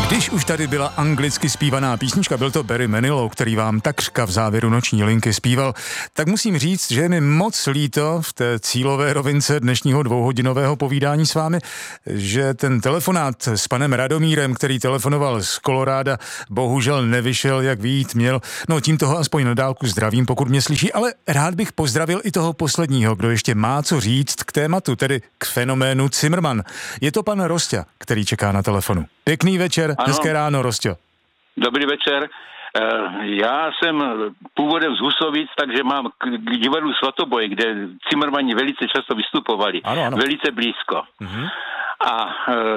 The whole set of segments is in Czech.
Když už tady byla anglicky zpívaná písnička, byl to Barry Manilow, který vám takřka v závěru noční linky zpíval, tak musím říct, že je mi moc líto v té cílové rovince dnešního dvouhodinového povídání s vámi, že ten telefonát s panem Radomírem, který telefonoval z Koloráda, bohužel nevyšel, jak vyjít měl. No tím toho aspoň na dálku zdravím, pokud mě slyší, ale rád bych pozdravil i toho posledního, kdo ještě má co říct k tématu, tedy k fenoménu Cimrman. Je to pan Rosťa, který čeká na telefonu. Pěkný večer, ano. Hezké ráno, Rosťo. Dobrý večer. Já jsem původem z Husovic, takže mám k divadlu Svatoboj, kde Cimrmani velice často vystupovali. Ano. Velice blízko. A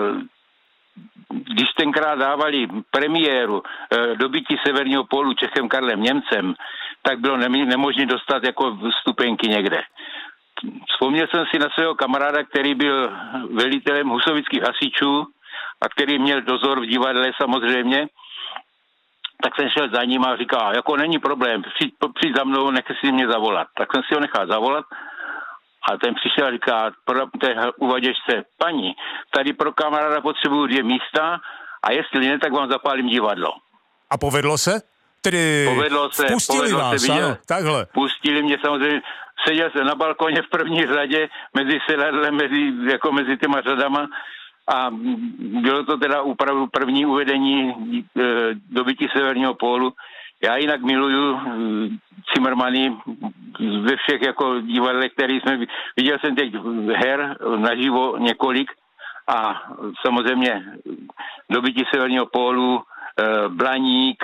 když tenkrát dávali premiéru Dobytí severního pólu Čechem Karlem Němcem, tak bylo nemožné dostat jako vstupenky někde. Vzpomněl jsem si na svého kamaráda, který byl velitelem husovických hasičů a který měl dozor v divadle samozřejmě, tak jsem šel za ním a říkal, jako není problém, přijď za mnou, nech si mě zavolat. Tak jsem si ho nechal zavolat a ten přišel a říká té uvaděčce, paní, tady pro kamaráda potřebuju 2 místa a jestli ne, tak vám zapálím divadlo. A povedlo se? Tedy pustili vás, ano, takhle. Pustili mě samozřejmě, seděl jsem na balkoně v první řadě, mezi sedadlem, mezi těma řadama a bylo to teda opravdu první uvedení Dobytí severního pólu. Já jinak miluju Cimrmany ve všech jako divadlech, který jsme viděl jsem teď her naživo několik a samozřejmě Dobytí severního pólu, Blaník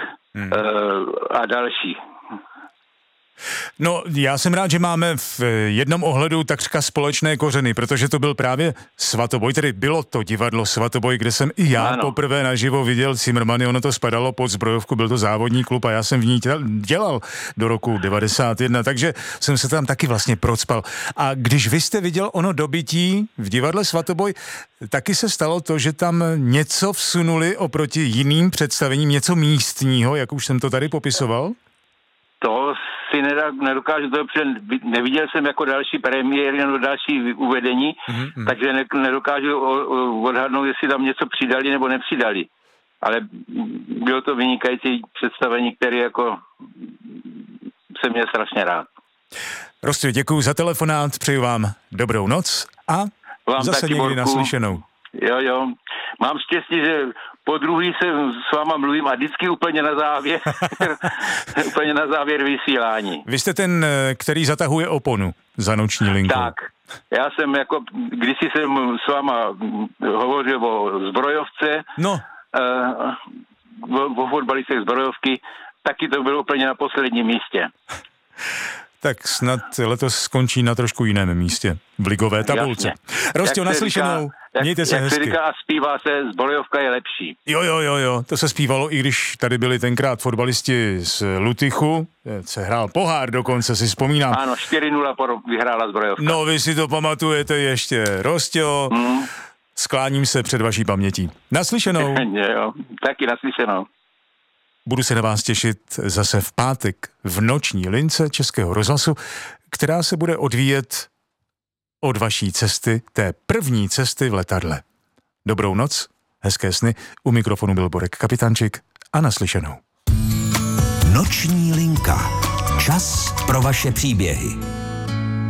a další. No, já jsem rád, že máme v jednom ohledu takřka společné kořeny, protože to byl právě Svatoboj, tedy bylo to divadlo Svatoboj, kde jsem i já poprvé naživo viděl Cimrmany, ono to spadalo pod zbrojovku, byl to závodní klub a já jsem v ní dělal do roku 91, takže jsem se tam taky vlastně procpal. A když vy jste viděl ono Dobytí v divadle Svatoboj, taky se stalo to, že tam něco vsunuli oproti jiným představením, něco místního, jak už jsem to tady popisoval? To si nedokážu, neviděl jsem jako další premiéry nebo další uvedení, takže nedokážu odhadnout, jestli tam něco přidali nebo nepřidali. Ale bylo to vynikající představení, které jako jsem měl strašně rád. Rostě, děkuju za telefonát, přeju vám dobrou noc a vám zase někdy naslyšenou. Jo. Mám štěstí, že po druhý se s váma mluvím a vždycky úplně na závěr, úplně na závěr vysílání. Vy jste ten, který zatahuje oponu za noční linku. Tak, já jsem jako, kdysi jsem s váma hovořil o zbrojovce, o fotbalistech zbrojovky, taky to bylo úplně na posledním místě. Tak snad letos skončí na trošku jiném místě, v ligové tabulce. Rostě, naslyšenou, mějte se hezky. Jak se říká a zpívá se, zbrojovka je lepší. Jo, to se zpívalo, i když tady byli tenkrát fotbalisti z Lutychu, se hrál pohár dokonce, si vzpomínám. Ano, 4-0 vyhrála zbrojovka. No, vy si to pamatujete ještě, Rostě, skláním se před vaší pamětí. Naslyšenou. Jo, taky naslyšenou. Budu se na vás těšit zase v pátek v noční lince Českého rozhlasu, která se bude odvíjet od vaší cesty, té první cesty v letadle. Dobrou noc, hezké sny, u mikrofonu byl Borek Kapitančik a naslyšenou. Noční linka. Čas pro vaše příběhy.